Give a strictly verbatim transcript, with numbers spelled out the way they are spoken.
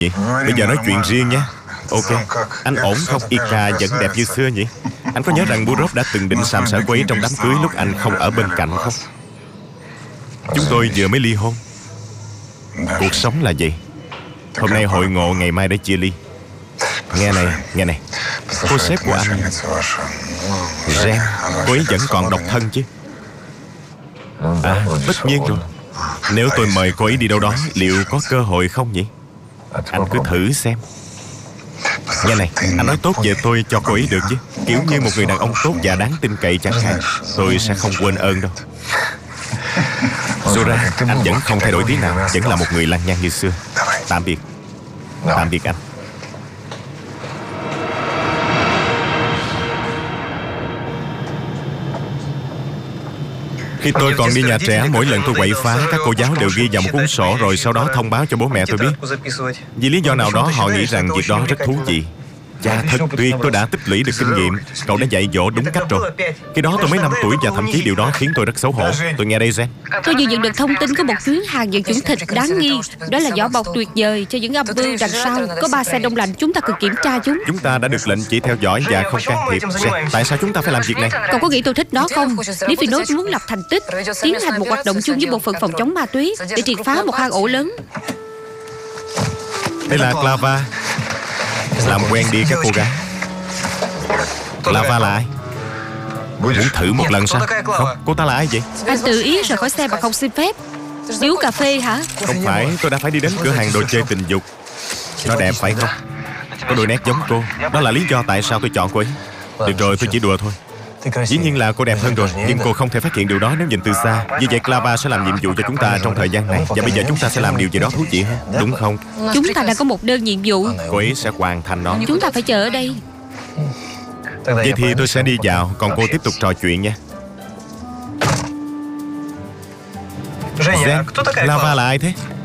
Vậy? Bây giờ nói chuyện riêng nhé. Ok, anh ổn không? Ika vẫn đẹp như xưa nhỉ? Anh có nhớ rằng Burov đã từng định sàm sỡ cô ấy trong đám cưới lúc anh không ở bên cạnh không? Chúng tôi vừa mới ly hôn. Cuộc sống là vậy. Hôm nay hội ngộ, ngày mai đã chia ly. Nghe này, nghe này. Cô sếp của anh Ren, cô ấy vẫn còn độc thân chứ? À, tất nhiên rồi. Nếu tôi mời cô ấy đi đâu đó, liệu có cơ hội không nhỉ? Anh cứ thử xem. Nghe này, anh nói tốt về tôi cho cô ấy được chứ? Kiểu như một người đàn ông tốt và đáng tin cậy chẳng hạn. Tôi sẽ không quên ơn đâu. Zora, anh vẫn không thay đổi tí nào. Vẫn là một người lăng nhăng như xưa. Tạm biệt. Tạm biệt anh. Khi tôi còn đi nhà trẻ, mỗi lần tôi quậy phá, các cô giáo đều ghi vào một cuốn sổ rồi sau đó thông báo cho bố mẹ tôi biết. Vì lý do nào đó họ nghĩ rằng việc đó rất thú vị. Chà, thật tuyệt, tôi đã tích lũy được kinh nghiệm. Cậu đã dạy dỗ đúng cách rồi. Khi đó tôi mới năm tuổi và thậm chí điều đó khiến tôi rất xấu hổ. Tôi nghe đây, Ren. Tôi vừa nhận được thông tin có một chuyến hàng vận chuyển thịt đáng nghi. Đó là vỏ bọc tuyệt vời cho những âm mưu đằng sau. Có ba xe đông lạnh, chúng ta cần kiểm tra chúng. Chúng ta đã được lệnh chỉ theo dõi và không can thiệp. Ren, tại sao chúng ta phải làm việc này? Cậu có nghĩ tôi thích nó không? Nếu phi nói muốn lập thành tích, tiến hành một hoạt động chung với bộ phận phòng chống ma túy để triệt phá một hang ổ lớn. Đây là Clava. Làm quen đi các cô gái. Clava là ai? Muốn thử một lần sao? Không, cô ta là ai vậy? Anh tự ý rời khỏi xe mà không xin phép. Đi uống cà phê hả? Không phải, tôi đã phải đi đến cửa hàng đồ chơi tình dục. Nó đẹp phải không? Có đôi nét giống cô. Đó là lý do tại sao tôi chọn cô ấy. Được rồi, tôi chỉ đùa thôi. Dĩ nhiên là cô đẹp hơn rồi, nhưng cô không thể phát hiện điều đó nếu nhìn từ xa. Như vậy Clava sẽ làm nhiệm vụ cho chúng ta trong thời gian này. Và bây giờ chúng ta sẽ làm điều gì đó thú vị hơn, đúng không? Chúng ta đang có một đơn nhiệm vụ. Cô ấy sẽ hoàn thành nó. Chúng ta phải chờ ở đây. Vậy thì tôi sẽ đi vào, còn cô tiếp tục trò chuyện nha. Ren, Clava là ai thế?